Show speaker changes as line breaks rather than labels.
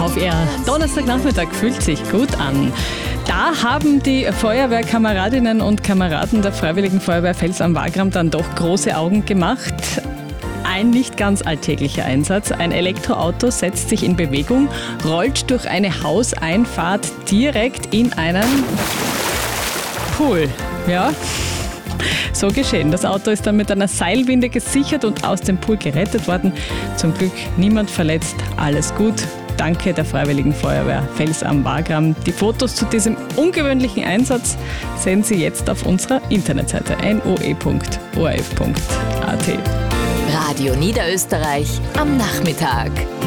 Auf Ihr Donnerstagnachmittag fühlt sich gut an. Da haben die Feuerwehrkameradinnen und Kameraden der Freiwilligen Feuerwehr Fels am Wagram dann doch große Augen gemacht. Ein nicht ganz alltäglicher Einsatz. Ein Elektroauto setzt sich in Bewegung, rollt durch eine Hauseinfahrt direkt in einen Pool. Ja, so geschehen. Das Auto ist dann mit einer Seilwinde gesichert und aus dem Pool gerettet worden. Zum Glück niemand verletzt, alles gut. Danke der Freiwilligen Feuerwehr Fels am Wagram. Die Fotos zu diesem ungewöhnlichen Einsatz sehen Sie jetzt auf unserer Internetseite noe.orf.at.
Radio Niederösterreich am Nachmittag.